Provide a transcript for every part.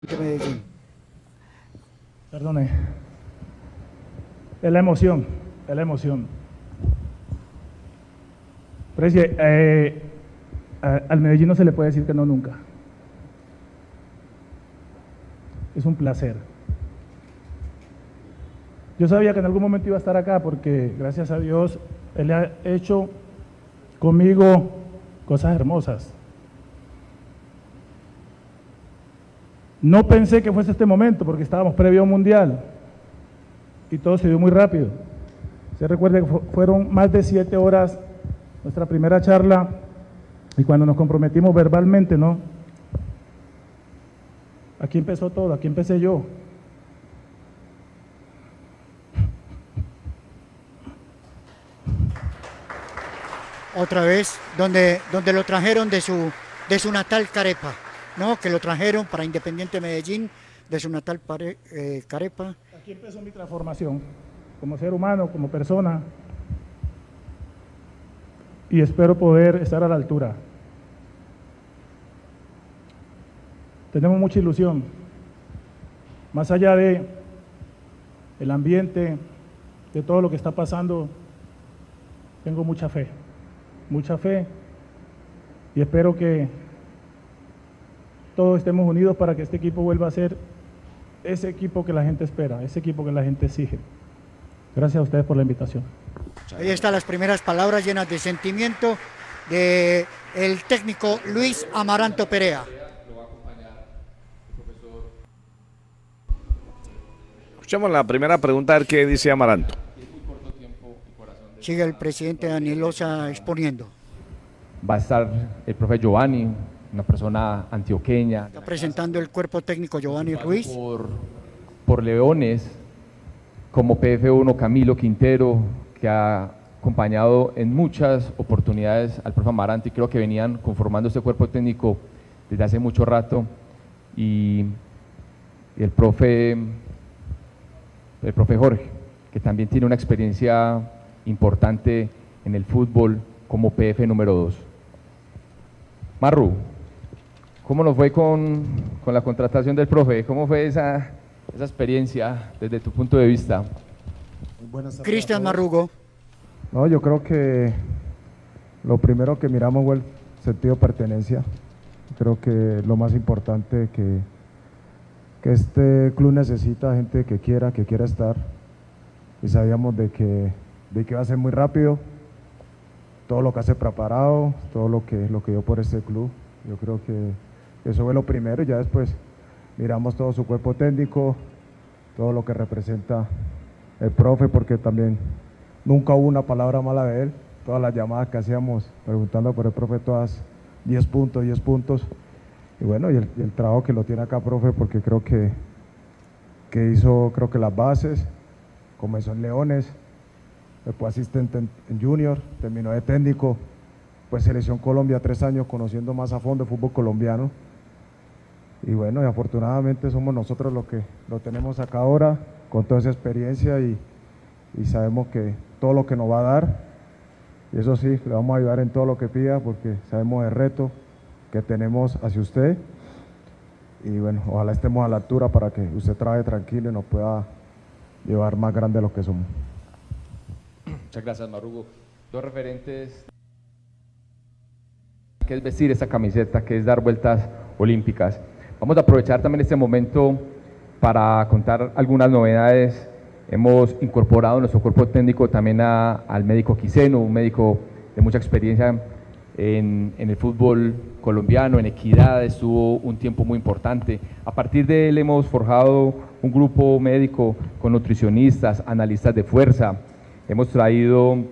de Medellín. Perdone. Es la emoción, es la emoción. Precie, al Medellín no se le puede decir que no nunca. Es un placer. Yo sabía que en algún momento iba a estar acá porque, gracias a Dios, Él ha hecho conmigo cosas hermosas. No pensé que fuese este momento porque estábamos previo a un mundial y todo se dio muy rápido. Se recuerda que fueron más de 7 horas nuestra primera charla y cuando nos comprometimos verbalmente, ¿no? Aquí empezó todo, aquí empecé yo. Otra vez, donde lo trajeron de su natal Carepa, ¿no? Que lo trajeron para Independiente Medellín, de su natal Carepa. Aquí empezó mi transformación, como ser humano, como persona, y espero poder estar a la altura. Tenemos mucha ilusión, más allá de el ambiente, de todo lo que está pasando, tengo mucha fe y espero que todos estemos unidos para que este equipo vuelva a ser ese equipo que la gente espera, ese equipo que la gente exige. Gracias a ustedes por la invitación. Ahí están las primeras palabras llenas de sentimiento de el técnico Luis Amaranto Perea. Escuchemos la primera pregunta, a ver qué dice Amaranto. Sigue el presidente Daniel Osa exponiendo. Va a estar el profe Giovanni, una persona antioqueña. Está presentando el cuerpo técnico Giovanni Ruiz. Por Leones, como PF1 Camilo Quintero, que ha acompañado en muchas oportunidades al profe Amaranto y creo que venían conformando este cuerpo técnico desde hace mucho rato. Y el profe Jorge, que también tiene una experiencia importante en el fútbol como PF número 2. Marru, ¿cómo nos fue con la contratación del profe? ¿Cómo fue esa experiencia desde tu punto de vista? Cristian Marrugo. No, yo creo que lo primero que miramos fue el sentido de pertenencia. Creo que lo más importante que este club necesita gente que quiera estar, y sabíamos de que iba a ser muy rápido, todo lo que hace preparado, todo lo que dio por este club. Yo creo que eso fue lo primero y ya después miramos todo su cuerpo técnico, todo lo que representa el profe, porque también nunca hubo una palabra mala de él. Todas las llamadas que hacíamos preguntando por el profe, todas 10 puntos, 10 puntos. Y bueno, y el trabajo que lo tiene acá, profe, porque creo que hizo, creo que las bases, comenzó en Leones, después asistente en Junior, terminó de técnico, pues Selección Colombia 3 años conociendo más a fondo el fútbol colombiano. Y bueno, y afortunadamente somos nosotros los que lo tenemos acá ahora, con toda esa experiencia y sabemos que todo lo que nos va a dar, y eso sí, le vamos a ayudar en todo lo que pida, porque sabemos el reto que tenemos hacia usted. Y bueno, ojalá estemos a la altura para que usted trabaje tranquilo y nos pueda llevar más grande de lo que somos. Muchas gracias, Marrugo. Dos referentes, que es vestir esta camiseta, que es dar vueltas olímpicas. Vamos a aprovechar también este momento para contar algunas novedades. Hemos incorporado en nuestro cuerpo técnico también al médico Quiseno, un médico de mucha experiencia en el fútbol colombiano, en Equidad, estuvo un tiempo muy importante. A partir de él hemos forjado un grupo médico con nutricionistas, analistas de fuerza. Hemos traído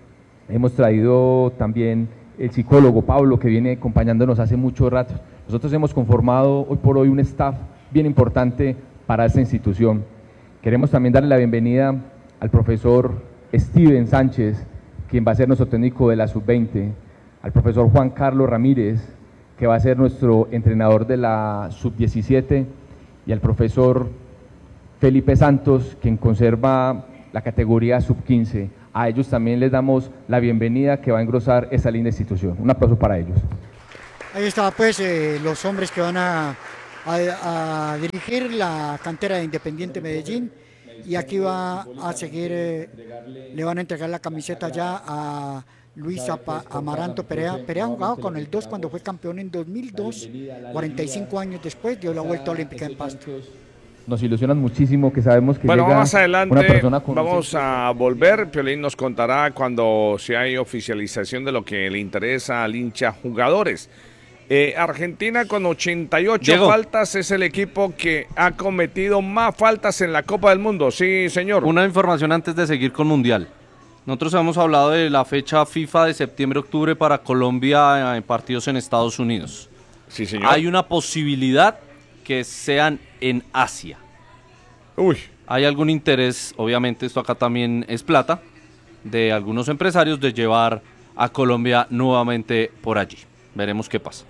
también el psicólogo Pablo, que viene acompañándonos hace mucho rato. Nosotros hemos conformado hoy por hoy un staff bien importante para esta institución. Queremos también darle la bienvenida al profesor Steven Sánchez, quien va a ser nuestro técnico de la sub-20, al profesor Juan Carlos Ramírez, que va a ser nuestro entrenador de la sub-17, y al profesor Felipe Santos, quien conserva la categoría sub-15. A ellos también les damos la bienvenida, que va a engrosar esa linda institución. Un aplauso para ellos. Ahí está pues los hombres que van a a dirigir la cantera de Independiente Medellín, y aquí va a seguir, le van a entregar la camiseta ya a Luis Amaranto Perea. Perea ha jugado con el 2 cuando fue campeón en 2002, 45 años después dio la vuelta olímpica en Pasto. Nos ilusionan muchísimo, que sabemos que Bueno, llega más adelante una persona con vamos a volver. Piolín nos contará cuando si hay oficialización de lo que le interesa al hincha jugadores. Argentina con 88 Diego. faltas es el equipo que ha cometido más faltas en la Copa del Mundo. Sí, señor. Una información antes de seguir con Mundial. Nosotros hemos hablado de la fecha FIFA de septiembre-octubre para Colombia en partidos en Estados Unidos. Sí, señor. Hay una posibilidad que sean en Asia. Uy. Hay algún interés, obviamente esto acá también es plata, de algunos empresarios de llevar a Colombia nuevamente por allí. Veremos qué pasa.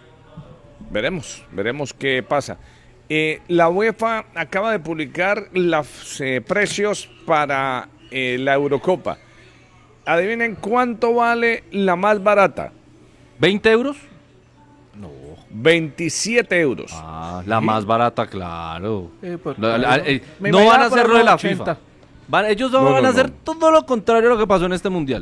Veremos qué pasa. La UEFA acaba de publicar los precios para la Eurocopa. Adivinen cuánto vale la más barata. ¿20 euros? 27 euros. Ah, la más barata, claro. Pues, No me van a imaginaba hacer por lo de la 80. FIFA. Ellos No, van no, a hacer no. todo lo contrario a lo que pasó en este mundial.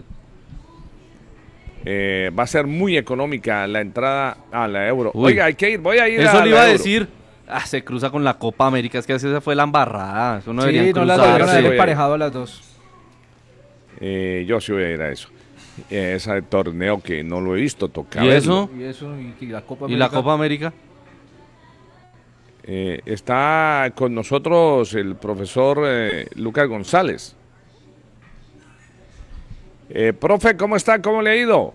Va a ser muy económica la entrada a la Euro. Uy. Oiga, voy a ir Eso a le la iba a Euro. decir. Se cruza con la Copa América. Es que esa fue la embarrada. Eso no Sí, deberían no las debieron cruzarse. haber emparejado a las dos. Yo sí voy a ir a eso. Ese torneo que no lo he visto tocar. ¿Y eso? Y la Copa ¿Y la Copa América? Está con nosotros el profesor Lucas González. Profe, ¿cómo está? ¿Cómo le ha ido?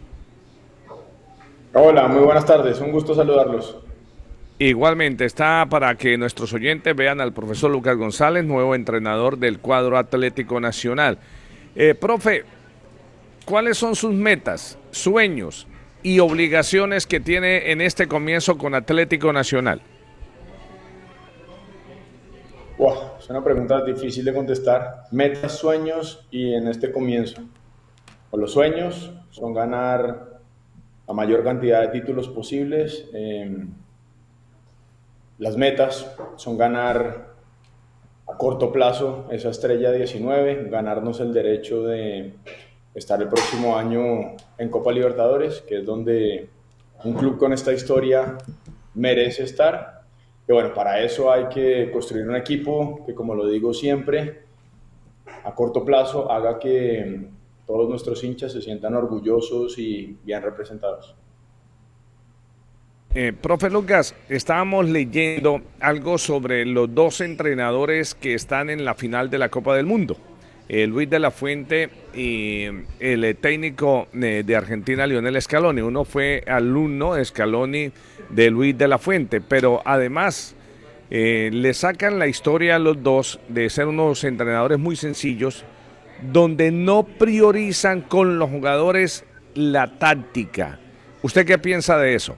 Hola, muy buenas tardes, un gusto saludarlos. Igualmente, está para que nuestros oyentes vean al profesor Lucas González, nuevo entrenador del cuadro Atlético Nacional. Profe, ¿cuáles son sus metas, sueños y obligaciones que tiene en este comienzo con Atlético Nacional? Wow, es una pregunta difícil de contestar. Metas, sueños y en este comienzo. Los sueños son ganar la mayor cantidad de títulos posibles. Las metas son ganar a corto plazo esa estrella 19, ganarnos el derecho de estar el próximo año en Copa Libertadores, que es donde un club con esta historia merece estar. Y bueno, para eso hay que construir un equipo que, como lo digo siempre, a corto plazo haga que todos nuestros hinchas se sientan orgullosos y bien representados. Profe Lucas, estábamos leyendo algo sobre los dos entrenadores que están en la final de la Copa del Mundo. Luis de la Fuente y el técnico de Argentina, Lionel Scaloni. Uno fue alumno de Scaloni de Luis de la Fuente, pero además le sacan la historia a los dos de ser unos entrenadores muy sencillos, donde no priorizan con los jugadores la táctica. ¿Usted qué piensa de eso?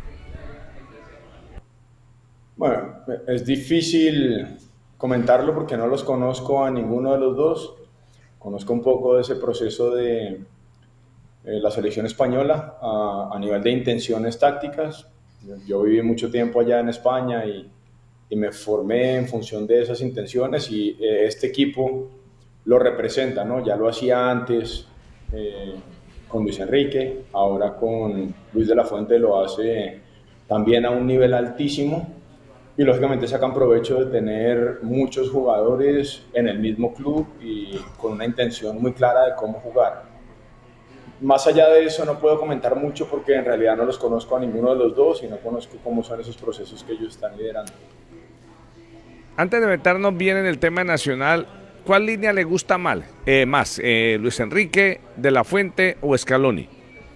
Bueno, es difícil comentarlo porque no los conozco a ninguno de los dos. Conozco un poco de ese proceso de la selección española a nivel de intenciones tácticas. Yo viví mucho tiempo allá en España y me formé en función de esas intenciones y este equipo lo representa, ¿no? Ya lo hacía antes con Luis Enrique, ahora con Luis de la Fuente lo hace también a un nivel altísimo y lógicamente sacan provecho de tener muchos jugadores en el mismo club y con una intención muy clara de cómo jugar. Más allá de eso no puedo comentar mucho porque en realidad no los conozco a ninguno de los dos y no conozco cómo son esos procesos que ellos están liderando. Antes de meternos bien en el tema nacional, ¿cuál línea le gusta más? ¿Luis Enrique, De la Fuente o Scaloni?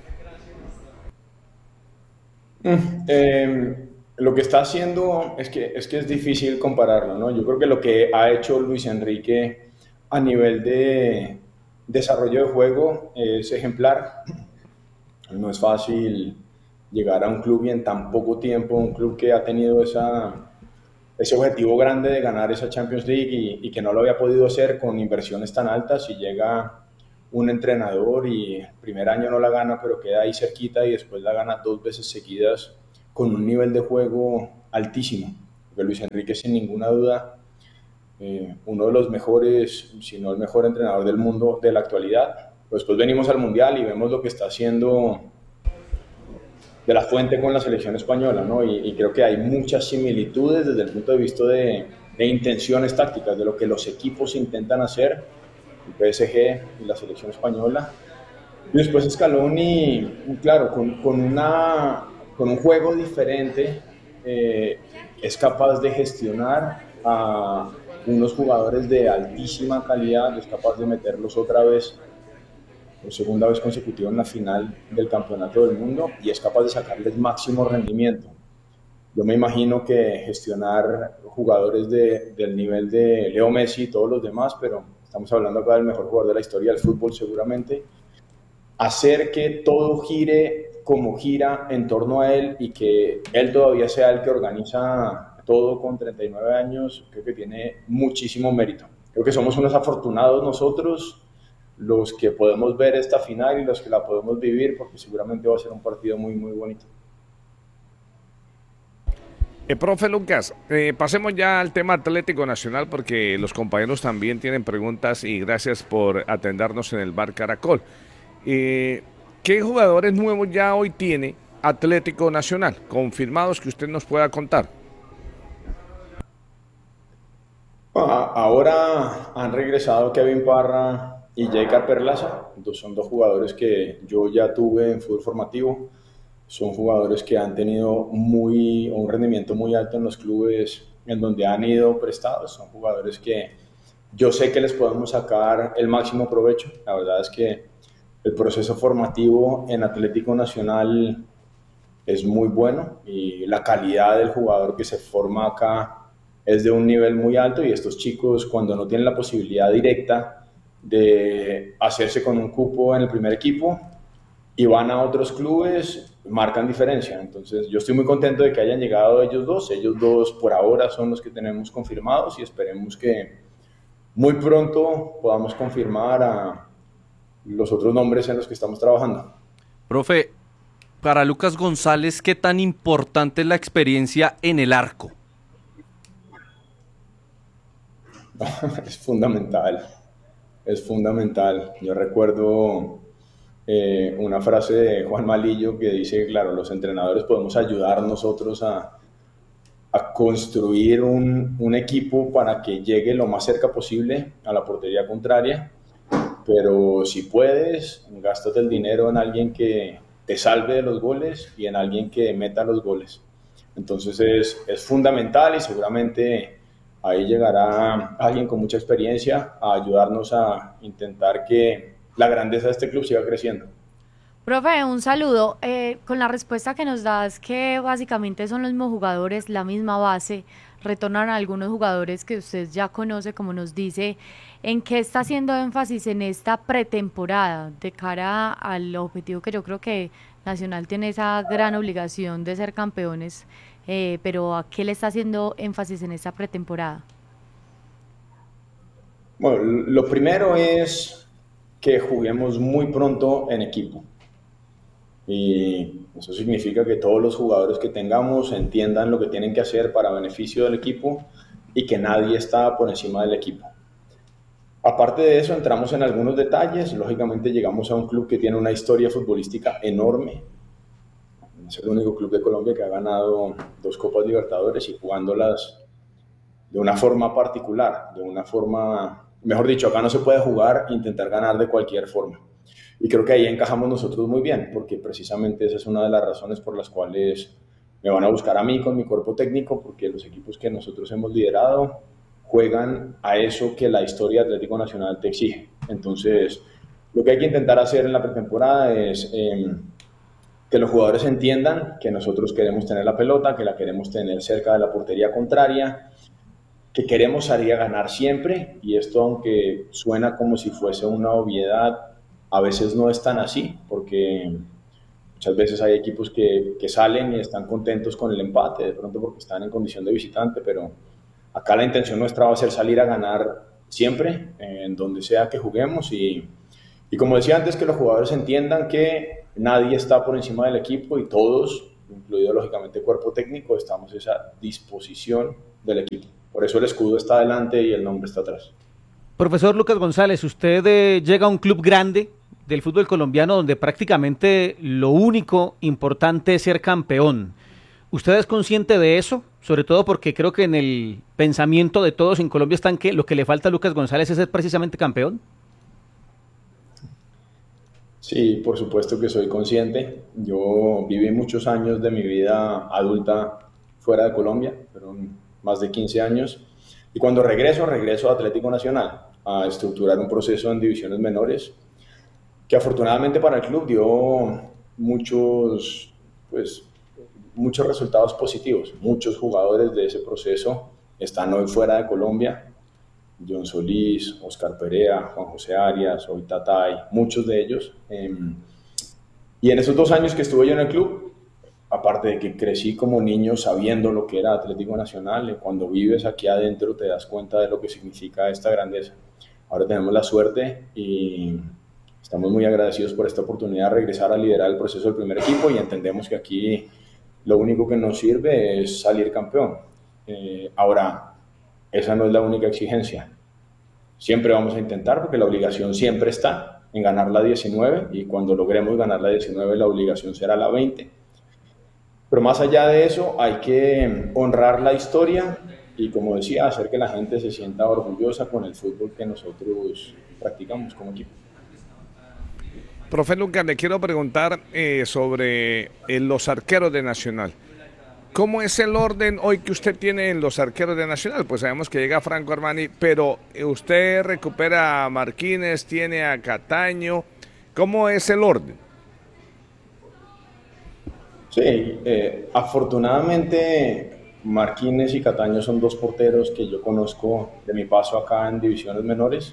Lo que está haciendo es que es difícil compararlo, ¿no? Yo creo que lo que ha hecho Luis Enrique a nivel de desarrollo de juego es ejemplar. No es fácil llegar a un club y en tan poco tiempo, un club que ha tenido ese objetivo grande de ganar esa Champions League y que no lo había podido hacer con inversiones tan altas, y llega un entrenador y el primer año no la gana, pero queda ahí cerquita y después la gana 2 veces seguidas con un nivel de juego altísimo, porque Luis Enrique sin ninguna duda uno de los mejores, si no el mejor entrenador del mundo de la actualidad. Después venimos al Mundial y vemos lo que está haciendo De La Fuente con la selección española, ¿no? Y creo que hay muchas similitudes desde el punto de vista de intenciones tácticas, de lo que los equipos intentan hacer, el PSG y la selección española. Y después Scaloni, claro, con un juego diferente, es capaz de gestionar a unos jugadores de altísima calidad, es capaz de meterlos otra vez, por segunda vez consecutiva en la final del campeonato del mundo, y es capaz de sacarles máximo rendimiento. Yo me imagino que gestionar jugadores del nivel de Leo Messi y todos los demás, pero estamos hablando acá del mejor jugador de la historia del fútbol seguramente, hacer que todo gire como gira en torno a él y que él todavía sea el que organiza todo con 39 años, creo que tiene muchísimo mérito. Creo que somos unos afortunados nosotros, los que podemos ver esta final y los que la podemos vivir, porque seguramente va a ser un partido muy, muy bonito. Profe Lucas, pasemos ya al tema Atlético Nacional, porque los compañeros también tienen preguntas, y gracias por atendernos en el Bar Caracol. ¿Qué jugadores nuevos ya hoy tiene Atlético Nacional, confirmados, que usted nos pueda contar? Ahora han regresado Kevin Parra y Jaicar Perlaza. Son dos jugadores que yo ya tuve en fútbol formativo. Son jugadores que han tenido un rendimiento muy alto en los clubes en donde han ido prestados. Son jugadores que yo sé que les podemos sacar el máximo provecho. La verdad es que el proceso formativo en Atlético Nacional es muy bueno y la calidad del jugador que se forma acá es de un nivel muy alto, y estos chicos, cuando no tienen la posibilidad directa de hacerse con un cupo en el primer equipo y van a otros clubes, marcan diferencia. Entonces yo estoy muy contento de que hayan llegado ellos dos por ahora son los que tenemos confirmados, y esperemos que muy pronto podamos confirmar a los otros nombres en los que estamos trabajando. Profe, para Lucas González, ¿qué tan importante es la experiencia en el arco? Es fundamental, es fundamental. Yo recuerdo una frase de Juan Malillo que dice, claro, los entrenadores podemos ayudar nosotros a construir un equipo para que llegue lo más cerca posible a la portería contraria, pero si puedes, gástate el dinero en alguien que te salve de los goles y en alguien que meta los goles. Entonces es fundamental, y seguramente ahí llegará alguien con mucha experiencia a ayudarnos a intentar que la grandeza de este club siga creciendo. Profe, un saludo. Con la respuesta que nos das, que básicamente son los mismos jugadores, la misma base, retornan a algunos jugadores que usted ya conoce, como nos dice, ¿en qué está haciendo énfasis en esta pretemporada de cara al objetivo que yo creo que Nacional tiene esa gran obligación de ser campeones? Pero ¿a qué le está haciendo énfasis en esta pretemporada? Bueno, lo primero es que juguemos muy pronto en equipo. Y eso significa que todos los jugadores que tengamos entiendan lo que tienen que hacer para beneficio del equipo y que nadie está por encima del equipo. Aparte de eso, entramos en algunos detalles. Lógicamente llegamos a un club que tiene una historia futbolística enorme. Es el único club de Colombia que ha ganado 2 Copas Libertadores, y jugándolas de una forma particular, mejor dicho, acá no se puede jugar e intentar ganar de cualquier forma. Y creo que ahí encajamos nosotros muy bien, porque precisamente esa es una de las razones por las cuales me van a buscar a mí con mi cuerpo técnico, porque los equipos que nosotros hemos liderado juegan a eso que la historia de Atlético Nacional te exige. Entonces, lo que hay que intentar hacer en la pretemporada es que los jugadores entiendan que nosotros queremos tener la pelota, que la queremos tener cerca de la portería contraria, que queremos salir a ganar siempre, y esto, aunque suena como si fuese una obviedad, a veces no es tan así, porque muchas veces hay equipos que salen y están contentos con el empate, de pronto porque están en condición de visitante, pero acá la intención nuestra va a ser salir a ganar siempre, en donde sea que juguemos, y como decía antes, que los jugadores entiendan que nadie está por encima del equipo y todos incluido lógicamente cuerpo técnico, estamos a esa disposición del equipo. Por eso el escudo está adelante y el nombre está atrás. Profesor Lucas González, usted llega a un club grande del fútbol colombiano donde prácticamente lo único importante es ser campeón. ¿Usted es consciente de eso? Sobre todo porque creo que en el pensamiento de todos en Colombia están que lo que le falta a Lucas González es ser precisamente campeón. Sí, por supuesto que soy consciente. Yo viví muchos años de mi vida adulta fuera de Colombia, fueron más de 15 años. Y cuando regreso a Atlético Nacional a estructurar un proceso en divisiones menores, que afortunadamente para el club dio muchos resultados positivos. Muchos jugadores de ese proceso están hoy fuera de Colombia. John Solís, Oscar Perea, Juan José Arias, hoy Tatay, muchos de ellos. Y en esos 2 años que estuve yo en el club, aparte de que crecí como niño sabiendo lo que era Atlético Nacional, cuando vives aquí adentro te das cuenta de lo que significa esta grandeza. Ahora tenemos la suerte y estamos muy agradecidos por esta oportunidad de regresar a liderar el proceso del primer equipo y entendemos que aquí lo único que nos sirve es salir campeón. Ahora, esa no es la única exigencia. Siempre vamos a intentar, porque la obligación siempre está en ganar la 19, y cuando logremos ganar la 19, la obligación será la 20. Pero más allá de eso, hay que honrar la historia y, como decía, hacer que la gente se sienta orgullosa con el fútbol que nosotros practicamos como equipo. Profe Lucas, le quiero preguntar sobre los arqueros de Nacional. ¿Cómo es el orden hoy que usted tiene en los arqueros de Nacional? Pues sabemos que llega Franco Armani, pero usted recupera a Marquines, tiene a Cataño. ¿Cómo es el orden? Sí, afortunadamente Marquines y Cataño son 2 porteros que yo conozco de mi paso acá en divisiones menores.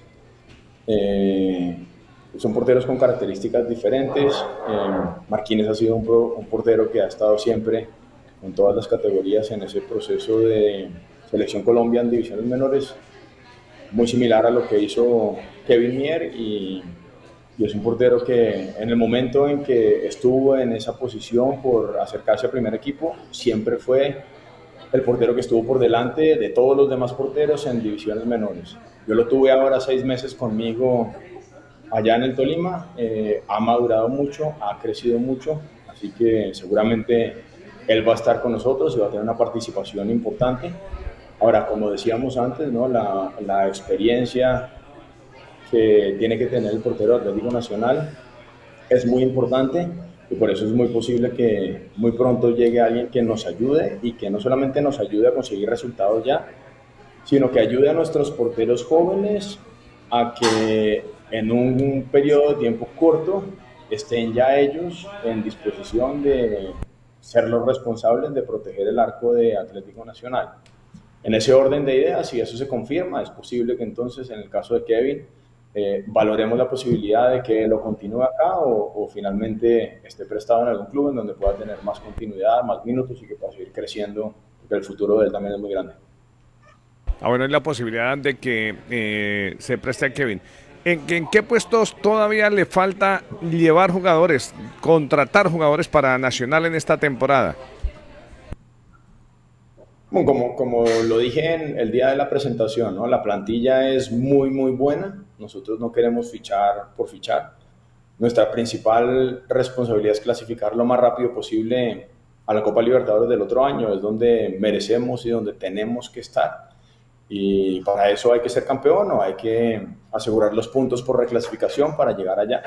Son porteros con características diferentes. Marquines ha sido un portero que ha estado siempre en todas las categorías en ese proceso de Selección Colombia en divisiones menores, muy similar a lo que hizo Kevin Mier, y es un portero que en el momento en que estuvo en esa posición por acercarse al primer equipo, siempre fue el portero que estuvo por delante de todos los demás porteros en divisiones menores. Yo lo tuve ahora 6 meses conmigo allá en el Tolima, ha madurado mucho, ha crecido mucho, así que seguramente él va a estar con nosotros y va a tener una participación importante. Ahora, como decíamos antes, ¿no? La experiencia que tiene que tener el portero de Atlético Nacional es muy importante, y por eso es muy posible que muy pronto llegue alguien que nos ayude, y que no solamente nos ayude a conseguir resultados ya, sino que ayude a nuestros porteros jóvenes a que en un periodo de tiempo corto estén ya ellos en disposición de ser los responsables de proteger el arco de Atlético Nacional. En ese orden de ideas, si eso se confirma, es posible que entonces, en el caso de Kevin, valoremos la posibilidad de que lo continúe acá o finalmente esté prestado en algún club en donde pueda tener más continuidad, más minutos y que pueda seguir creciendo, porque el futuro de él también es muy grande. Bueno, hay la posibilidad de que se preste a Kevin. ¿En qué puestos todavía le falta llevar jugadores, contratar jugadores para Nacional en esta temporada? Bueno, como lo dije en el día de la presentación, ¿no? La plantilla es muy, muy buena. Nosotros no queremos fichar por fichar. Nuestra principal responsabilidad es clasificar lo más rápido posible a la Copa Libertadores del otro año. Es donde merecemos y donde tenemos que estar. Y para eso hay que ser campeón o hay que asegurar los puntos por reclasificación para llegar allá.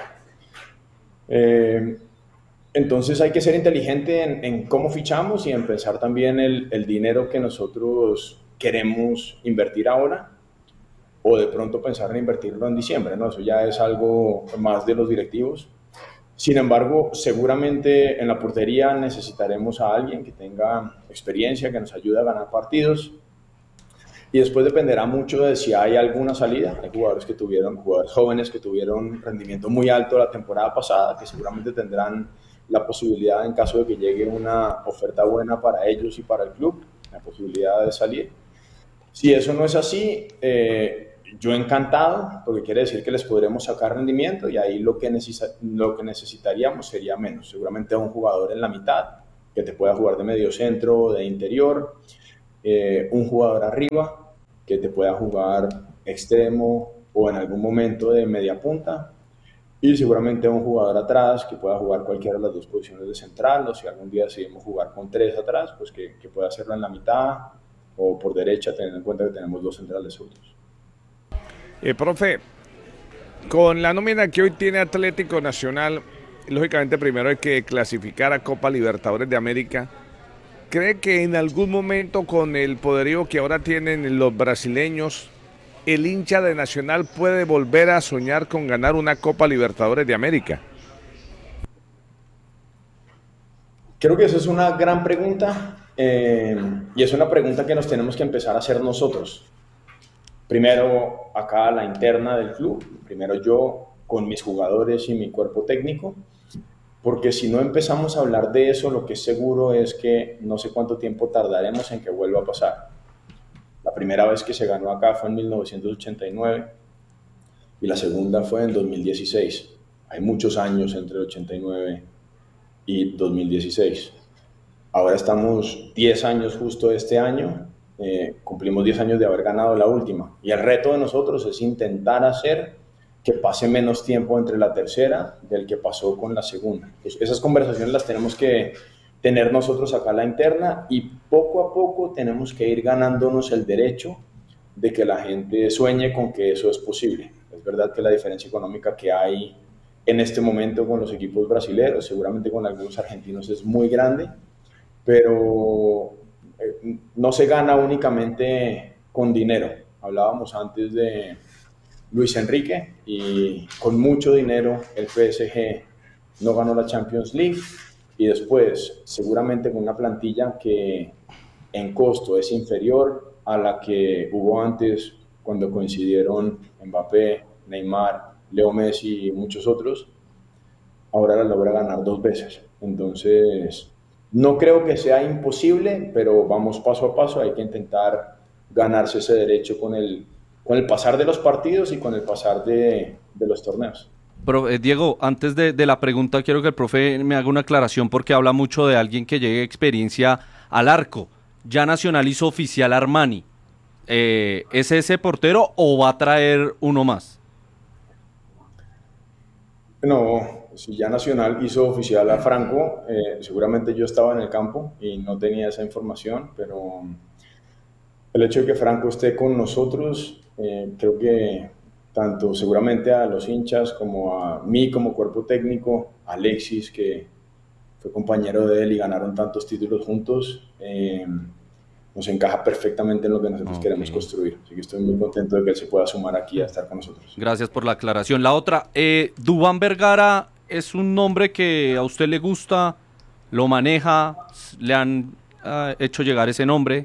Entonces hay que ser inteligente en cómo fichamos y en pensar también el dinero que nosotros queremos invertir ahora, o de pronto pensar en invertirlo en diciembre, ¿no? Eso ya es algo más de los directivos. Sin embargo, seguramente en la portería necesitaremos a alguien que tenga experiencia, que nos ayude a ganar partidos. Y después dependerá mucho de si hay alguna salida. Hay jugadores jóvenes que tuvieron rendimiento muy alto la temporada pasada, que seguramente tendrán la posibilidad, en caso de que llegue una oferta buena para ellos y para el club, la posibilidad de salir. Si eso no es así, yo encantado, porque quiere decir que les podremos sacar rendimiento, y ahí lo que necesitaríamos sería menos. Seguramente un jugador en la mitad, que te pueda jugar de medio centro, de interior, un jugador arriba que te pueda jugar extremo o en algún momento de media punta, y seguramente un jugador atrás que pueda jugar cualquiera de las dos posiciones de central, o si algún día decidimos jugar con 3 atrás, pues que pueda hacerlo en la mitad o por derecha, teniendo en cuenta que tenemos 2 centrales sueltos. Profe, con la nómina que hoy tiene Atlético Nacional, lógicamente primero hay que clasificar a Copa Libertadores de América. ¿Cree que en algún momento, con el poderío que ahora tienen los brasileños, el hincha de Nacional puede volver a soñar con ganar una Copa Libertadores de América? Creo que esa es una gran pregunta, y es una pregunta que nos tenemos que empezar a hacer nosotros. Primero, acá la interna del club, primero yo con mis jugadores y mi cuerpo técnico, porque si no empezamos a hablar de eso, lo que es seguro es que no sé cuánto tiempo tardaremos en que vuelva a pasar. La primera vez que se ganó acá fue en 1989 y la segunda fue en 2016. Hay muchos años entre el 89 y 2016. Ahora estamos 10 años justo este año, cumplimos 10 años de haber ganado la última. Y el reto de nosotros es intentar hacer que pase menos tiempo entre la tercera del que pasó con la segunda. Pues esas conversaciones las tenemos que tener nosotros acá en la interna, y poco a poco tenemos que ir ganándonos el derecho de que la gente sueñe con que eso es posible. Es verdad que la diferencia económica que hay en este momento con los equipos brasileños, seguramente con algunos argentinos, es muy grande, pero no se gana únicamente con dinero. Hablábamos antes de Luis Enrique, y con mucho dinero el PSG no ganó la Champions League, y después seguramente con una plantilla que en costo es inferior a la que hubo antes cuando coincidieron Mbappé, Neymar, Leo Messi y muchos otros, ahora la logra ganar 2 veces. Entonces no creo que sea imposible, pero vamos paso a paso. Hay que intentar ganarse ese derecho con el pasar de los partidos y con el pasar de los torneos. Pero, Diego, antes de la pregunta, quiero que el profe me haga una aclaración, porque habla mucho de alguien que llegue experiencia al arco. Ya Nacional hizo oficial a Armani. ¿Es ese portero o va a traer uno más? No, si ya Nacional hizo oficial a Franco, seguramente yo estaba en el campo y no tenía esa información, pero el hecho de que Franco esté con nosotros, creo que tanto seguramente a los hinchas como a mí como cuerpo técnico, a Alexis, que fue compañero de él y ganaron tantos títulos juntos, nos encaja perfectamente en lo que nosotros queremos construir. Así que estoy muy contento de que él se pueda sumar aquí a estar con nosotros. Gracias por la aclaración. La otra, Duván Vergara, ¿es un nombre que a usted le gusta? ¿Lo maneja? ¿Le han hecho llegar ese nombre?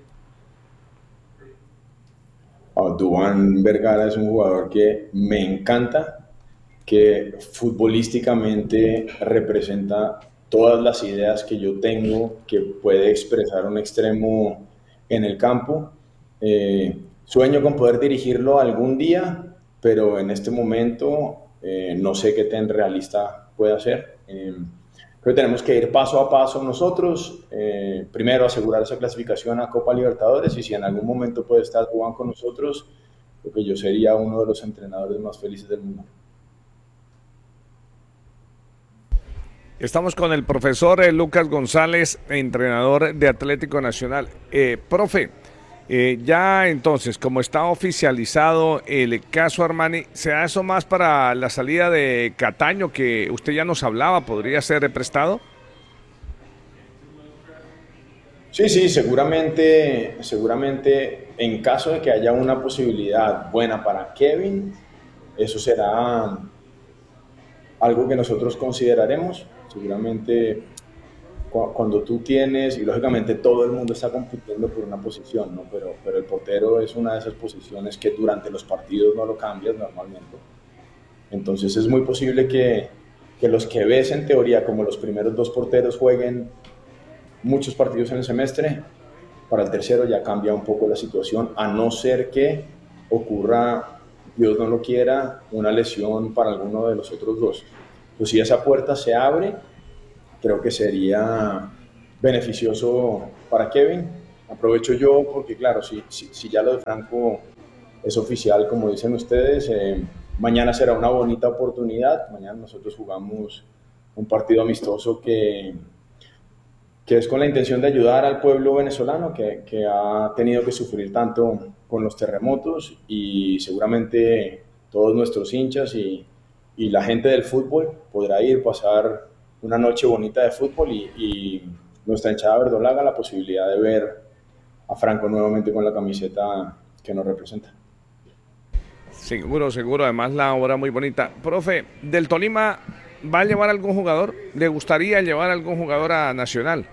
Duván Vergara es un jugador que me encanta, que futbolísticamente representa todas las ideas que yo tengo, que puede expresar un extremo en el campo. Sueño con poder dirigirlo algún día, pero en este momento no sé qué tan realista puede ser. Creo que tenemos que ir paso a paso nosotros, primero asegurar esa clasificación a Copa Libertadores, y si en algún momento puede estar Juan con nosotros, creo que yo sería uno de los entrenadores más felices del mundo. Estamos con el profesor Lucas González, entrenador de Atlético Nacional. Profe, ya entonces, como está oficializado el caso Armani, ¿será eso más para la salida de Cataño, que usted ya nos hablaba, podría ser prestado? Sí, seguramente en caso de que haya una posibilidad buena para Kevin, eso será algo que nosotros consideraremos. Seguramente cuando tú tienes, y lógicamente todo el mundo está compitiendo por una posición, ¿no? Pero el portero es una de esas posiciones que durante los partidos no lo cambias normalmente. Entonces es muy posible que los que ves en teoría como los primeros 2 porteros jueguen muchos partidos en el semestre. Para el tercero ya cambia un poco la situación, a no ser que ocurra, Dios no lo quiera, una lesión para alguno de los otros 2. Pues si esa puerta se abre, creo que sería beneficioso para Kevin. Aprovecho yo porque, claro, si ya lo de Franco es oficial, como dicen ustedes, mañana será una bonita oportunidad. Mañana nosotros jugamos un partido amistoso que es con la intención de ayudar al pueblo venezolano que ha tenido que sufrir tanto con los terremotos, y seguramente todos nuestros hinchas y la gente del fútbol podrá ir, pasar una noche bonita de fútbol, y nuestra hinchada verdolaga la posibilidad de ver a Franco nuevamente con la camiseta que nos representa. Seguro, seguro. Además, la obra muy bonita. Profe, ¿del Tolima va a llevar algún jugador? ¿Le gustaría llevar algún jugador a Nacional?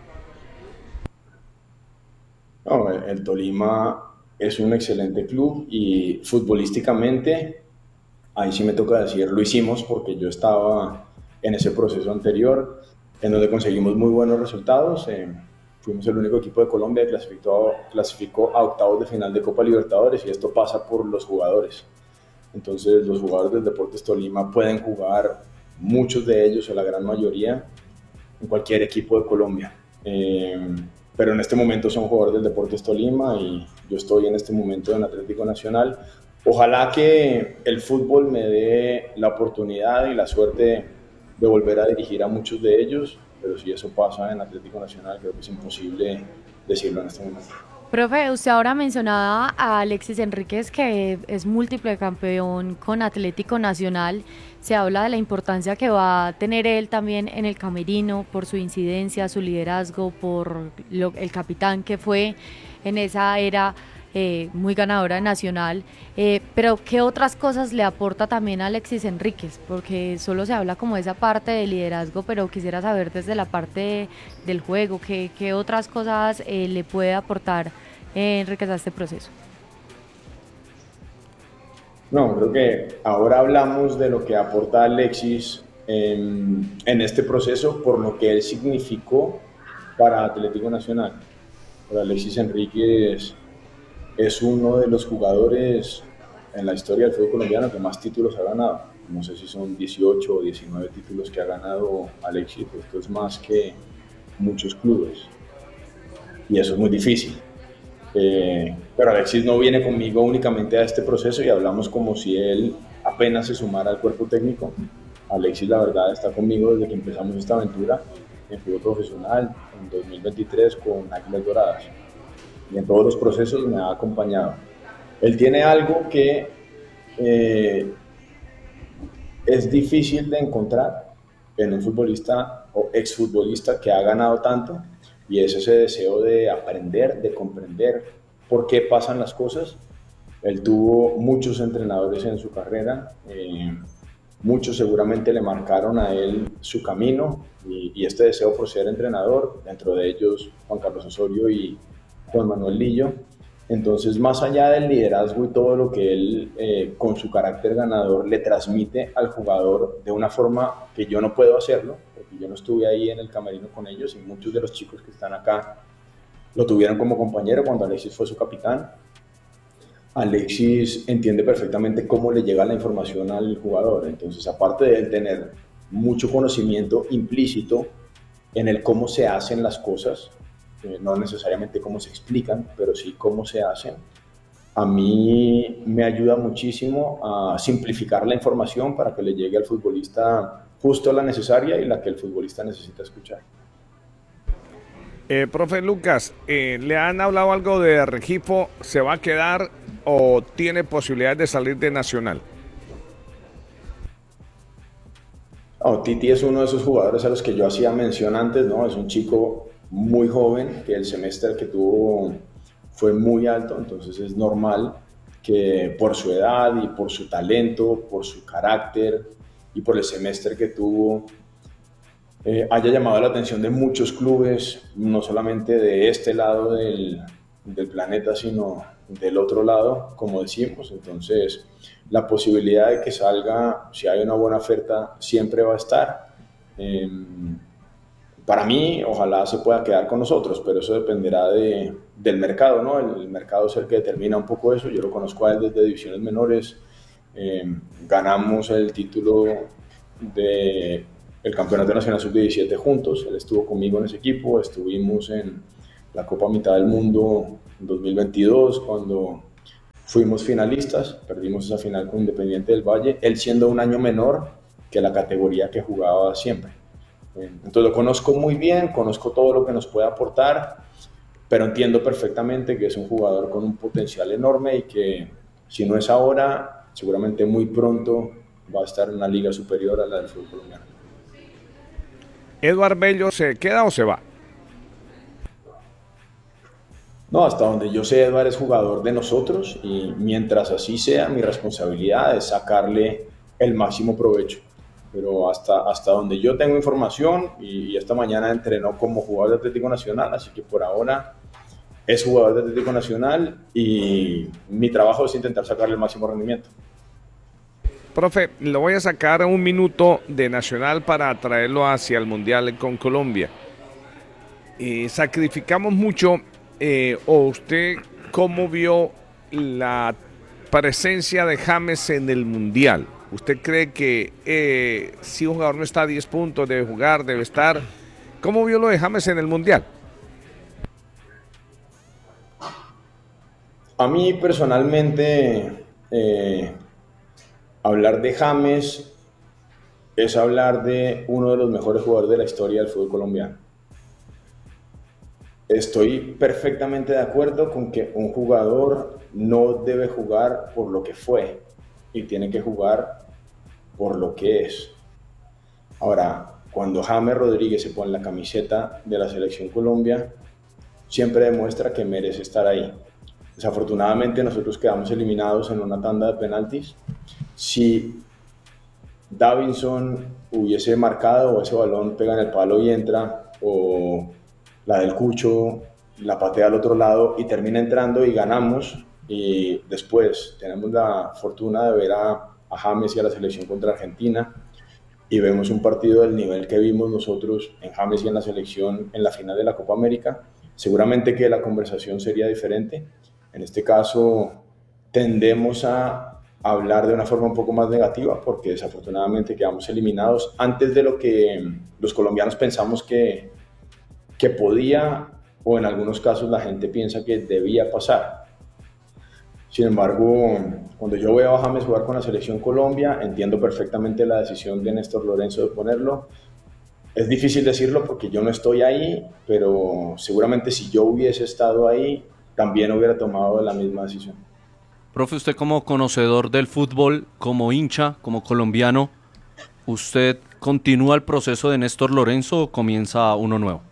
No, el Tolima es un excelente club y futbolísticamente, ahí sí me toca decir, lo hicimos porque yo estaba en ese proceso anterior en donde conseguimos muy buenos resultados. Fuimos el único equipo de Colombia que clasificó a octavos de final de Copa Libertadores, y esto pasa por los jugadores. Entonces los jugadores del Deportes Tolima pueden jugar, muchos de ellos o la gran mayoría, en cualquier equipo de Colombia. Pero en este momento son jugadores del Deportes Tolima y yo estoy en este momento en Atlético Nacional. Ojalá que el fútbol me dé la oportunidad y la suerte de volver a dirigir a muchos de ellos, pero si eso pasa en Atlético Nacional, creo que es imposible decirlo en este momento. Profe, usted ahora mencionaba a Alexis Enríquez, que es múltiple campeón con Atlético Nacional. Se habla de la importancia que va a tener él también en el camerino por su incidencia, su liderazgo, por el capitán que fue en esa era muy ganadora de Nacional. Pero ¿qué otras cosas le aporta también a Alexis Enríquez? Porque solo se habla como de esa parte de liderazgo, pero quisiera saber desde la parte del juego, ¿qué otras cosas le puede aportar Enríquez a este proceso? No, creo que ahora hablamos de lo que aporta Alexis en este proceso por lo que él significó para Atlético Nacional. Para Alexis Enríquez es uno de los jugadores en la historia del fútbol colombiano que más títulos ha ganado. No sé si son 18 o 19 títulos que ha ganado Alexis. Esto es más que muchos clubes y eso es muy difícil. Pero Alexis no viene conmigo únicamente a este proceso y hablamos como si él apenas se sumara al cuerpo técnico. Alexis, la verdad, está conmigo desde que empezamos esta aventura en fútbol profesional en 2023 con Águilas Doradas, y en todos los procesos me ha acompañado. Él tiene algo que es difícil de encontrar en un futbolista o exfutbolista que ha ganado tanto, y es ese deseo de aprender, de comprender por qué pasan las cosas. Él tuvo muchos entrenadores en su carrera, muchos seguramente le marcaron a él su camino y este deseo por ser entrenador, dentro de ellos Juan Carlos Osorio y Juan Manuel Lillo. Entonces, más allá del liderazgo y todo lo que él, con su carácter ganador, le transmite al jugador de una forma que yo no puedo hacerlo, porque yo no estuve ahí en el camerino con ellos, y muchos de los chicos que están acá lo tuvieron como compañero cuando Alexis fue su capitán. Alexis entiende perfectamente cómo le llega la información al jugador. Entonces, aparte de él tener mucho conocimiento implícito en el cómo se hacen las cosas, no necesariamente cómo se explican, pero sí cómo se hacen, a mí me ayuda muchísimo a simplificar la información para que le llegue al futbolista justo la necesaria y la que el futbolista necesita escuchar. Profe Lucas, ¿le han hablado algo de Rengifo? ¿Se va a quedar o tiene posibilidad de salir de Nacional? Titi es uno de esos jugadores a los que yo hacía mención antes, ¿no? Es un chico muy joven, que el semestre que tuvo fue muy alto, entonces es normal que por su edad y por su talento, por su carácter y por el semestre que tuvo, haya llamado la atención de muchos clubes, no solamente de este lado del planeta, sino del otro lado, como decimos. Entonces, la posibilidad de que salga, si hay una buena oferta, siempre va a estar. Para mí, ojalá se pueda quedar con nosotros, pero eso dependerá del mercado, ¿no? El mercado es el que determina un poco eso. Yo lo conozco a él desde divisiones menores. Ganamos el título de el Campeonato Nacional Sub-17 juntos. Él estuvo conmigo en ese equipo, estuvimos en la Copa Mitad del Mundo en 2022, cuando fuimos finalistas, perdimos esa final con Independiente del Valle, él siendo un año menor que la categoría que jugaba siempre. Entonces lo conozco muy bien, conozco todo lo que nos puede aportar, pero entiendo perfectamente que es un jugador con un potencial enorme y que si no es ahora, seguramente muy pronto va a estar en una liga superior a la del fútbol colombiano. ¿Eduard Bello se queda o se va? No, hasta donde yo sé, Eduard es jugador de nosotros y mientras así sea, mi responsabilidad es sacarle el máximo provecho. Pero hasta donde yo tengo información, y esta mañana entrenó como jugador de Atlético Nacional, así que por ahora es jugador de Atlético Nacional y mi trabajo es intentar sacarle el máximo rendimiento. Profe, lo voy a sacar un minuto de Nacional para traerlo hacia el Mundial con Colombia. Sacrificamos mucho, o usted cómo vio la presencia de James en el Mundial. ¿Usted cree que si un jugador no está a 10 puntos, debe jugar, debe estar? ¿Cómo vio lo de James en el Mundial? A mí personalmente, hablar de James es hablar de uno de los mejores jugadores de la historia del fútbol colombiano. Estoy perfectamente de acuerdo con que un jugador no debe jugar por lo que fue y tiene que jugar por lo que es. Ahora, cuando James Rodríguez se pone la camiseta de la Selección Colombia, siempre demuestra que merece estar ahí. Desafortunadamente nosotros quedamos eliminados en una tanda de penaltis. Si Davinson hubiese marcado o ese balón pega en el palo y entra, o la del Cucho la patea al otro lado y termina entrando y ganamos, y después tenemos la fortuna de ver a James y a la selección contra Argentina y vemos un partido del nivel que vimos nosotros en James y en la selección en la final de la Copa América, seguramente que la conversación sería diferente. En este caso tendemos a hablar de una forma un poco más negativa porque desafortunadamente quedamos eliminados antes de lo que los colombianos pensamos que podía, o en algunos casos la gente piensa que debía pasar. Sin embargo, cuando yo veo a James jugar con la Selección Colombia, entiendo perfectamente la decisión de Néstor Lorenzo de ponerlo. Es difícil decirlo porque yo no estoy ahí, pero seguramente si yo hubiese estado ahí, también hubiera tomado la misma decisión. Profe, usted como conocedor del fútbol, como hincha, como colombiano, ¿usted continúa el proceso de Néstor Lorenzo o comienza uno nuevo?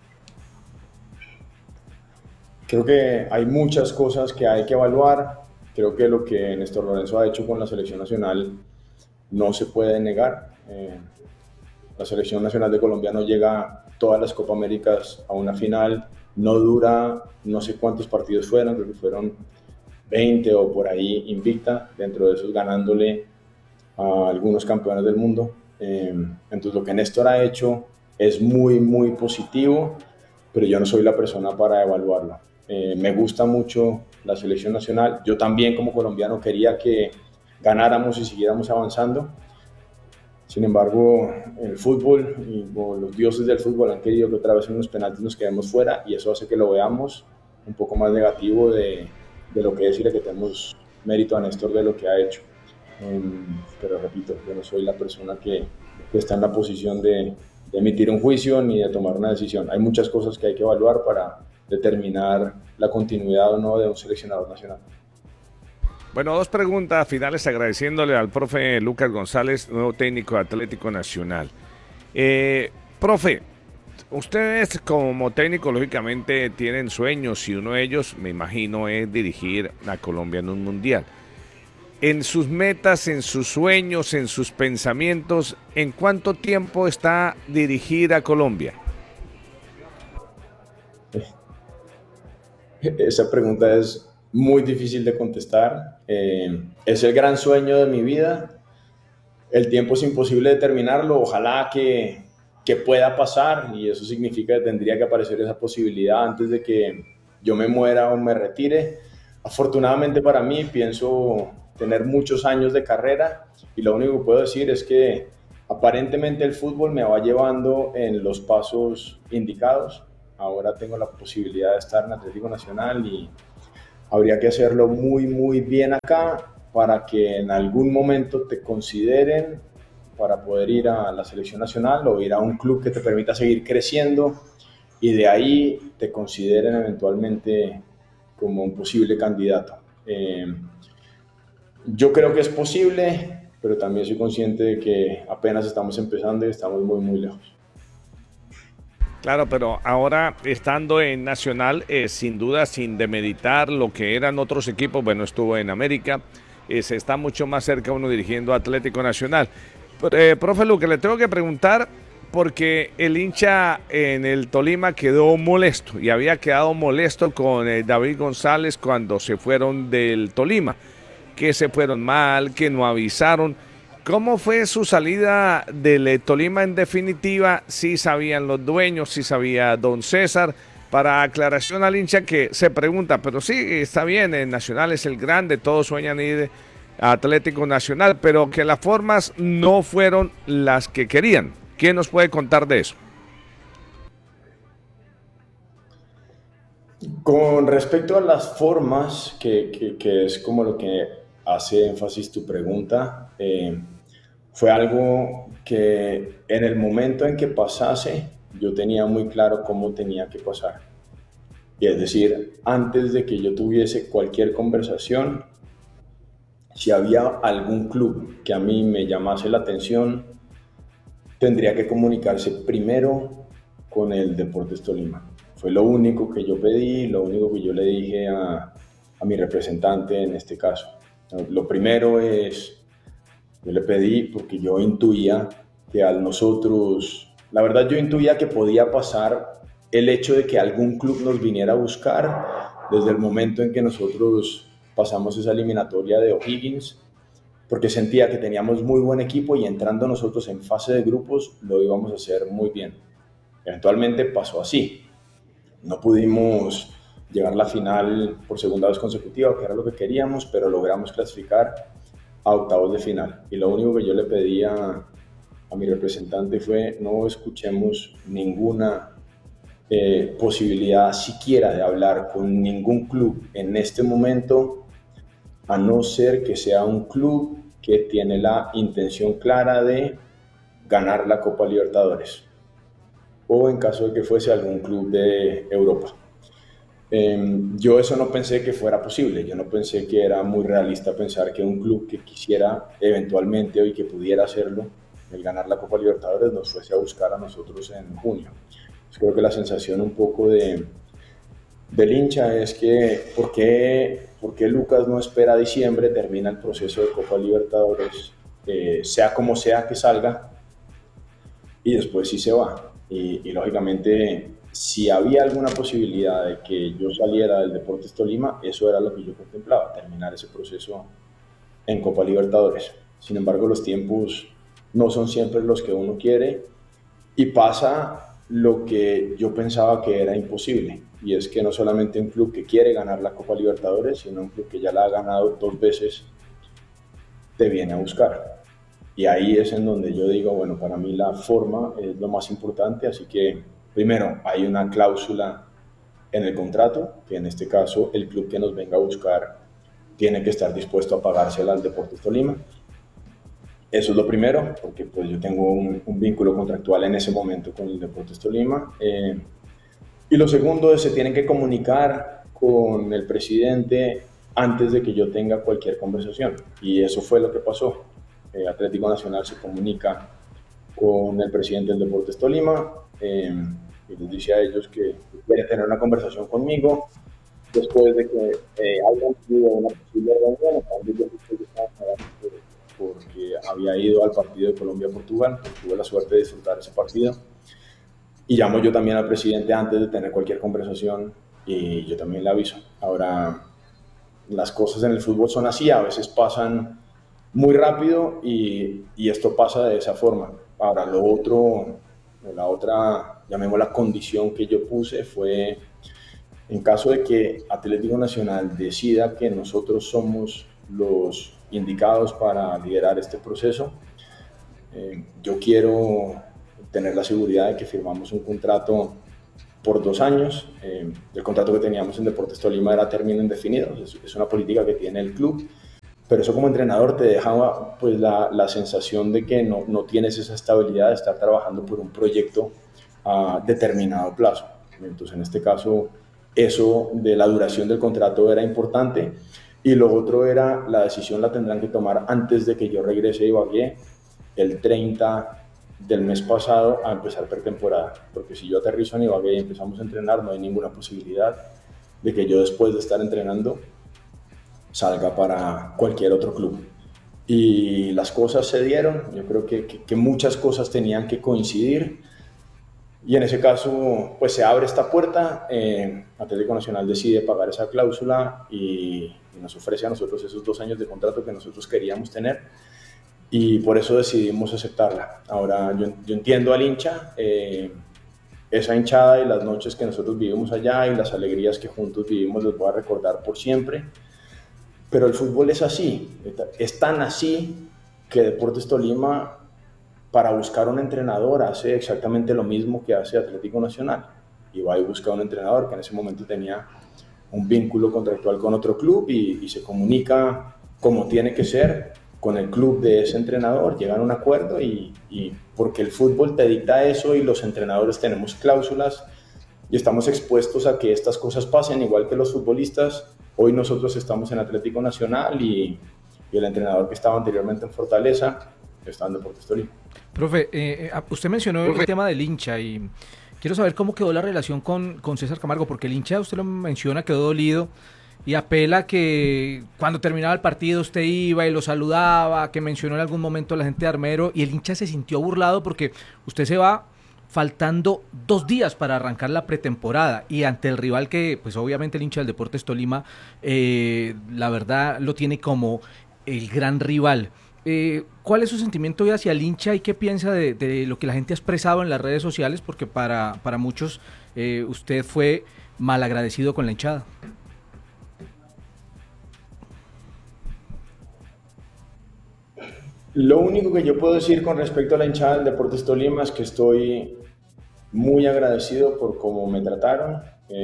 Creo que hay muchas cosas que hay que evaluar. Creo que lo que Néstor Lorenzo ha hecho con la Selección Nacional no se puede negar. La Selección Nacional de Colombia no llega todas las Copa Américas a una final, no dura, no sé cuántos partidos fueron, creo que fueron 20 o por ahí invicta, dentro de esos ganándole a algunos campeones del mundo. Entonces lo que Néstor ha hecho es muy, muy positivo, pero yo no soy la persona para evaluarlo. Me gusta mucho la selección nacional. Yo también como colombiano quería que ganáramos y siguiéramos avanzando. Sin embargo, el fútbol y los dioses del fútbol han querido que otra vez en unos penaltis nos quedemos fuera y eso hace que lo veamos un poco más negativo de lo que es y de que tenemos mérito a Néstor de lo que ha hecho. Pero repito, yo no soy la persona que está en la posición de emitir un juicio ni de tomar una decisión. Hay muchas cosas que hay que evaluar para determinar la continuidad o no de un seleccionador nacional. Bueno, dos preguntas finales agradeciéndole al profe Lucas González, nuevo técnico de Atlético Nacional. Profe, ustedes como técnico lógicamente tienen sueños y uno de ellos, me imagino, es dirigir a Colombia en un mundial. En sus metas, en sus sueños, en sus pensamientos, ¿en cuánto tiempo está dirigir a Colombia? Esa pregunta es muy difícil de contestar. Es el gran sueño de mi vida. El tiempo es imposible determinarlo. Ojalá que pueda pasar, y eso significa que tendría que aparecer esa posibilidad antes de que yo me muera o me retire. Afortunadamente para mí, pienso tener muchos años de carrera y lo único que puedo decir es que Aparentemente el fútbol me va llevando en los pasos indicados. Ahora tengo la posibilidad de estar en Atlético Nacional y habría que hacerlo muy, muy bien acá para que en algún momento te consideren para poder ir a la selección nacional o ir a un club que te permita seguir creciendo y de ahí te consideren eventualmente como un posible candidato. Yo creo que es posible, pero también soy consciente de que apenas estamos empezando y estamos muy, muy lejos. Claro, pero ahora estando en Nacional, sin duda, sin demeritar lo que eran otros equipos, bueno, estuvo en América, se está mucho más cerca uno dirigiendo a Atlético Nacional. Profe Luque, le tengo que preguntar porque el hincha en el Tolima quedó molesto y había quedado molesto con David González cuando se fueron del Tolima, que se fueron mal, que no avisaron. ¿Cómo fue su salida del Tolima en definitiva? ¿Sí sabían los dueños, sí sabía don César? Para aclaración al hincha que se pregunta, pero sí, está bien, el Nacional es el grande, todos sueñan ir a Atlético Nacional, pero que las formas no fueron las que querían. ¿Quién nos puede contar de eso? Con respecto a las formas, que es como lo que hace énfasis tu pregunta, fue algo que en el momento en que pasase, yo tenía muy claro cómo tenía que pasar. Y es decir, antes de que yo tuviese cualquier conversación, si había algún club que a mí me llamase la atención, tendría que comunicarse primero con el Deportes Tolima. Fue lo único que yo pedí, lo único que yo le dije a mi representante en este caso. Lo primero es, yo le pedí porque yo intuía que al nosotros, la verdad yo intuía que podía pasar el hecho de que algún club nos viniera a buscar desde el momento en que nosotros pasamos esa eliminatoria de O'Higgins, porque sentía que teníamos muy buen equipo y entrando nosotros en fase de grupos lo íbamos a hacer muy bien. Eventualmente pasó así. No pudimos llegar a la final por segunda vez consecutiva, que era lo que queríamos, pero logramos clasificar a octavos de final. Y lo único que yo le pedía a mi representante fue no escuchemos ninguna posibilidad siquiera de hablar con ningún club en este momento, a no ser que sea un club que tiene la intención clara de ganar la Copa Libertadores o en caso de que fuese algún club de Europa. Yo eso no pensé que fuera posible, yo no pensé que era muy realista pensar que un club que quisiera eventualmente y que pudiera hacerlo, el ganar la Copa Libertadores, nos fuese a buscar a nosotros en junio. Pues creo que la sensación un poco del hincha es que ¿por qué Lucas no espera a diciembre, termina el proceso de Copa Libertadores, sea como sea que salga, y después sí se va? Y lógicamente, si había alguna posibilidad de que yo saliera del Deportes Tolima, eso era lo que yo contemplaba, terminar ese proceso en Copa Libertadores. Sin embargo, los tiempos no son siempre los que uno quiere y pasa lo que yo pensaba que era imposible, y es que no solamente un club que quiere ganar la Copa Libertadores, sino un club que ya la ha ganado 2 veces, te viene a buscar. Y ahí es en donde yo digo, bueno, para mí la forma es lo más importante, así que primero hay una cláusula en el contrato, que en este caso el club que nos venga a buscar tiene que estar dispuesto a pagársela al Deportes Tolima. Eso es lo primero, porque pues yo tengo un vínculo contractual en ese momento con el Deportes Tolima. Y lo segundo es se tienen que comunicar con el presidente antes de que yo tenga cualquier conversación. Y eso fue lo que pasó. Atlético Nacional se comunica con el presidente del Deportes Tolima y les dice a ellos que quiere tener una conversación conmigo después de que hayan tenido una posible reunión, porque había ido al partido de Colombia-Portugal, tuve la suerte de disfrutar ese partido, y llamo yo también al presidente antes de tener cualquier conversación y yo también le aviso. Ahora, las cosas en el fútbol son así, a veces pasan muy rápido y esto pasa de esa forma. Ahora, lo otro, la otra, llamémosla condición que yo puse fue, en caso de que Atlético Nacional decida que nosotros somos los indicados para liderar este proceso, Yo quiero tener la seguridad de que firmamos un contrato por 2 años. El contrato que teníamos en Deportes Tolima era término indefinido, es una política que tiene el club, pero eso como entrenador te deja pues la sensación de que no tienes esa estabilidad de estar trabajando por un proyecto a determinado plazo. Entonces en este caso eso de la duración del contrato era importante, y lo otro era la decisión la tendrán que tomar antes de que yo regrese a Ibagué el 30 del mes pasado a empezar pretemporada, porque si yo aterrizo en Ibagué y empezamos a entrenar, no hay ninguna posibilidad de que yo después de estar entrenando salga para cualquier otro club. Y las cosas se dieron, yo creo que muchas cosas tenían que coincidir, y en ese caso pues se abre esta puerta. Atlético Nacional decide pagar esa cláusula y nos ofrece a nosotros esos 2 años de contrato que nosotros queríamos tener, y por eso decidimos aceptarla. Ahora yo entiendo al hincha, esa hinchada y las noches que nosotros vivimos allá y las alegrías que juntos vivimos los voy a recordar por siempre, pero el fútbol es así, es tan así que Deportes Tolima, para buscar un entrenador, hace exactamente lo mismo que hace Atlético Nacional, y va y busca un entrenador que en ese momento tenía un vínculo contractual con otro club y se comunica como tiene que ser con el club de ese entrenador, llegan a un acuerdo, y porque el fútbol te dicta eso y los entrenadores tenemos cláusulas y estamos expuestos a que estas cosas pasen, igual que los futbolistas. Hoy nosotros estamos en Atlético Nacional y el entrenador que estaba anteriormente en Fortaleza está en Deportes Tolima. Profe, usted mencionó el tema del hincha y quiero saber cómo quedó la relación con César Camargo, porque el hincha, usted lo menciona, quedó dolido y apela que cuando terminaba el partido usted iba y lo saludaba, que mencionó en algún momento a la gente de Armero, y el hincha se sintió burlado porque usted se va faltando 2 días para arrancar la pretemporada, y ante el rival que pues obviamente el hincha del Deportes Tolima la verdad lo tiene como el gran rival. ¿Cuál es su sentimiento hoy hacia el hincha y qué piensa de lo que la gente ha expresado en las redes sociales? Porque para muchos usted fue malagradecido con la hinchada. Lo único que yo puedo decir con respecto a la hinchada del Deportes Tolima es que estoy muy agradecido por cómo me trataron.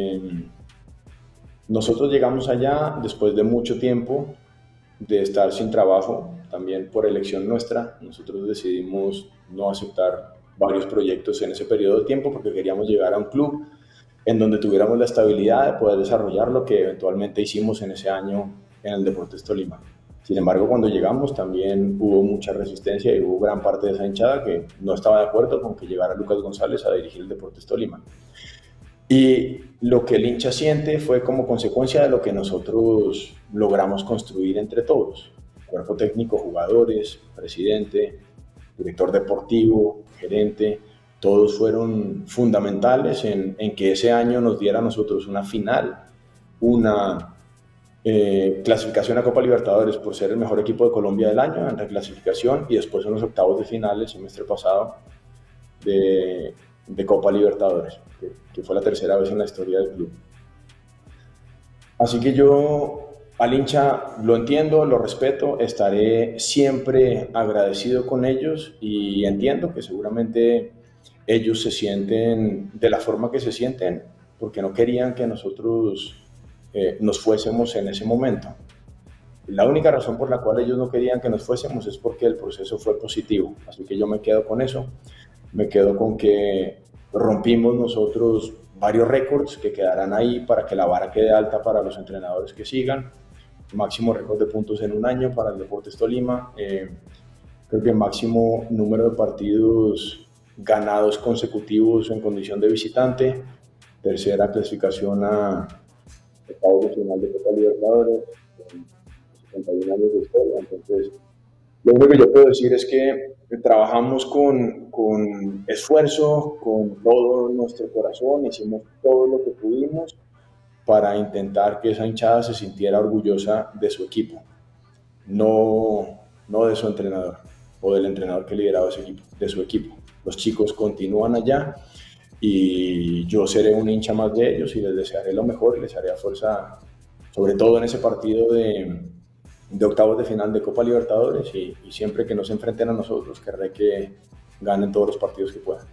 Nosotros llegamos allá después de mucho tiempo de estar sin trabajo, también por elección nuestra. Nosotros decidimos no aceptar varios proyectos en ese periodo de tiempo porque queríamos llegar a un club en donde tuviéramos la estabilidad de poder desarrollar lo que eventualmente hicimos en ese año en el Deportes Tolima. Sin embargo, cuando llegamos también hubo mucha resistencia y hubo gran parte de esa hinchada que no estaba de acuerdo con que llegara Lucas González a dirigir el Deportes Tolima. Y lo que el hincha siente fue como consecuencia de lo que nosotros logramos construir entre todos. Cuerpo técnico, jugadores, presidente, director deportivo, gerente, todos fueron fundamentales en que ese año nos diera a nosotros una final, una clasificación a Copa Libertadores por ser el mejor equipo de Colombia del año en reclasificación, y después en los octavos de final el semestre pasado de Copa Libertadores, que fue la 3ª vez en la historia del club. Así que yo al hincha lo entiendo, lo respeto, estaré siempre agradecido con ellos, y entiendo que seguramente ellos se sienten de la forma que se sienten porque no querían que nosotros nos fuésemos en ese momento. La única razón por la cual ellos no querían que nos fuésemos es porque el proceso fue positivo, así que yo me quedo con eso, me quedo con que rompimos nosotros varios récords que quedarán ahí para que la vara quede alta para los entrenadores que sigan. Máximo récord de puntos en un año para el Deportes Tolima, creo que máximo número de partidos ganados consecutivos en condición de visitante, 3ª clasificación a octavos de final de Copa Libertadores, 71 años de historia. Entonces, lo único que yo puedo decir es que trabajamos con esfuerzo, con todo nuestro corazón, hicimos todo lo que pudimos para intentar que esa hinchada se sintiera orgullosa de su equipo, no de su entrenador o del entrenador que lideraba ese equipo, de su equipo. Los chicos continúan allá y yo seré un hincha más de ellos y les desearé lo mejor y les haré fuerza, sobre todo en ese partido de de octavos de final de Copa Libertadores y siempre que nos enfrenten a nosotros, querré que ganen todos los partidos que puedan.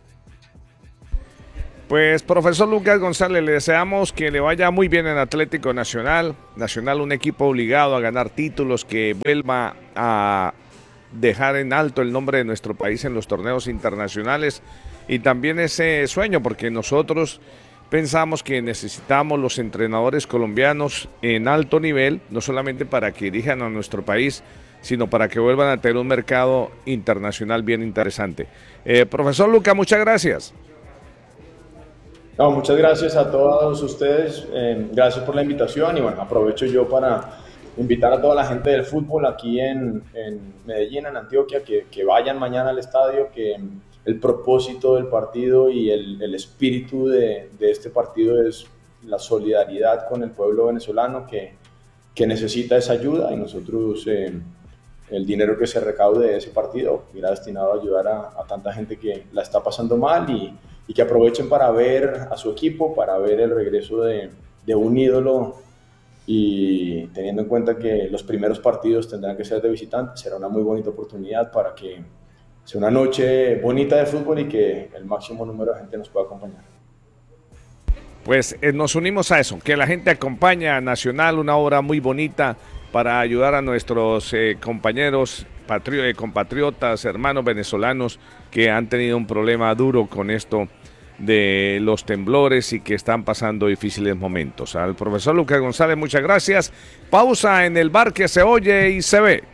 Pues, profesor Lucas González, le deseamos que le vaya muy bien en Atlético Nacional. Nacional, un equipo obligado a ganar títulos, que vuelva a dejar en alto el nombre de nuestro país en los torneos internacionales y también ese sueño, porque nosotros pensamos que necesitamos los entrenadores colombianos en alto nivel, no solamente para que dirijan a nuestro país, sino para que vuelvan a tener un mercado internacional bien interesante. Profesor Lucas, muchas gracias. No, muchas gracias a todos ustedes, gracias por la invitación y bueno, aprovecho yo para invitar a toda la gente del fútbol aquí en Medellín, en Antioquia, que vayan mañana al estadio, que el propósito del partido y el espíritu de este partido es la solidaridad con el pueblo venezolano que necesita esa ayuda y nosotros el dinero que se recaude de ese partido irá destinado a ayudar a tanta gente que la está pasando mal y que aprovechen para ver a su equipo, para ver el regreso de un ídolo y teniendo en cuenta que los primeros partidos tendrán que ser de visitantes, será una muy bonita oportunidad para que sea una noche bonita de fútbol y que el máximo número de gente nos pueda acompañar. Pues nos unimos a eso, que la gente acompañe a Nacional, una obra muy bonita para ayudar a nuestros compañeros, compatriotas, hermanos venezolanos que han tenido un problema duro con esto de los temblores y que están pasando difíciles momentos. Al profesor Lucas González, muchas gracias. Pausa en el bar que se oye y se ve.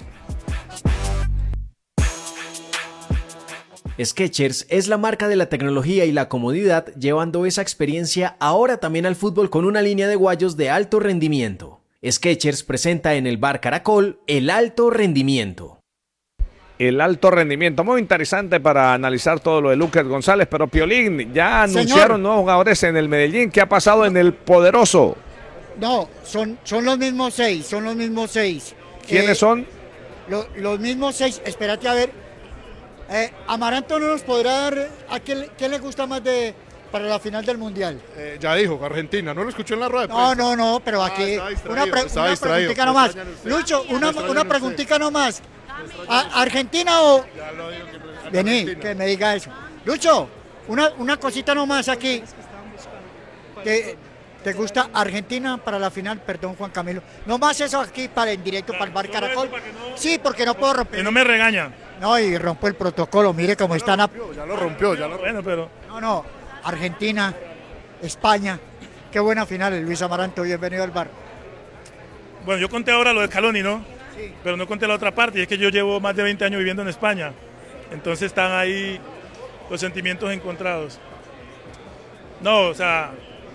Skechers es la marca de la tecnología y la comodidad, llevando esa experiencia ahora también al fútbol con una línea de guayos de alto rendimiento. Skechers presenta en el bar Caracol el alto rendimiento. El alto rendimiento, muy interesante para analizar todo lo de Lucas González, pero Piolín, ya anunciaron nuevos jugadores en el Medellín. ¿Qué ha pasado en el Poderoso? No, son los mismos seis, ¿Quiénes son? Los mismos 6, espérate a ver. Amaranto no nos podrá dar a qué le gusta más para la final del Mundial. Ya dijo, Argentina, ¿no lo escuchó en la rueda de prensa? No, pero aquí una preguntita nomás. Lucho, una preguntita nomás. ¿Argentina o...? Vení, que me diga eso. Lucho, una cosita nomás aquí. ¿Te gusta Argentina para la final? Perdón, Juan Camilo. Nomás eso aquí en directo para el bar Caracol. Sí, porque no puedo romper. Y no me regañan. No, y rompo el protocolo. Mire cómo están. Ya lo rompió. Bueno, pero... No. Argentina, España. Qué buena final, Luis Amaranto. Bienvenido al bar. Bueno, yo conté ahora lo de Scaloni, ¿no? Sí. Pero no conté la otra parte, y es que yo llevo más de 20 años viviendo en España. Entonces están ahí los sentimientos encontrados. No, o sea,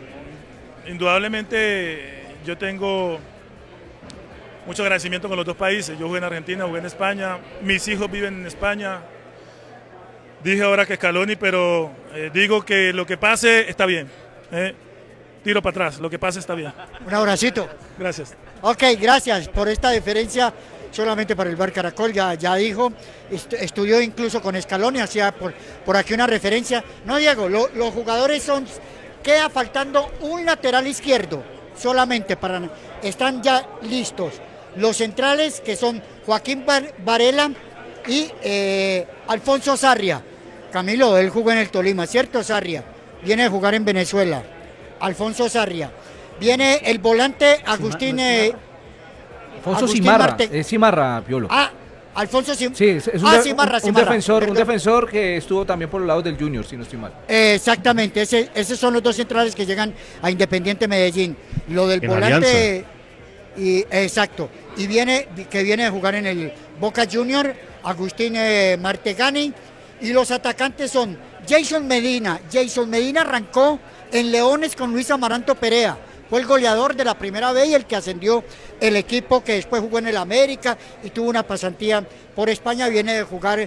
indudablemente yo tengo mucho agradecimiento con los dos países. Yo jugué en Argentina, jugué en España, mis hijos viven en España. Dije ahora que Scaloni, pero digo que lo que pase está bien. Tiro para atrás, lo que pase está bien. Un abracito. Gracias. Ok, gracias por esta deferencia solamente para el bar Caracol, ya dijo, estudió incluso con Scaloni, hacía por aquí una referencia. No, Diego, los jugadores queda faltando un lateral izquierdo, solamente están ya listos. Los centrales que son Joaquín Varela y Alfonso Sarria. Camilo, él jugó en el Tolima, ¿cierto, Sarria? Viene a jugar en Venezuela. Alfonso Sarria. Viene el volante Agustín... Alfonso Simarra, Simarra, Piolo. Alfonso Simarra. Sí, es un defensor que estuvo también por los lados del Junior, si no estoy mal. Exactamente, esos son los dos centrales que llegan a Independiente Medellín. Lo del volante... Exacto. Y que viene a jugar en el Boca Junior, Agustín Martegani. Y los atacantes son Jason Medina. Jason Medina arrancó en Leones con Luis Amaranto Perea. Fue el goleador de la primera vez y el que ascendió el equipo, que después jugó en el América y tuvo una pasantía por España. Viene de jugar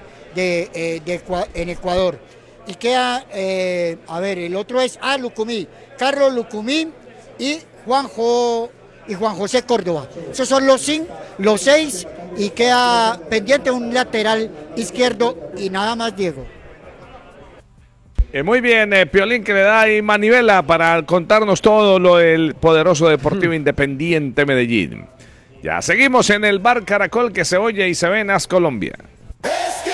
en Ecuador. Y queda, el otro es Lucumí, Carlos Lucumí y Juan José Córdoba. Esos son los 6 y queda pendiente un lateral izquierdo y nada más, Diego. Muy bien, Piolín, que le da ahí manivela para contarnos todo lo del Poderoso Deportivo Independiente Medellín. Ya seguimos en el Bar Caracol que se oye y se ve en As Colombia.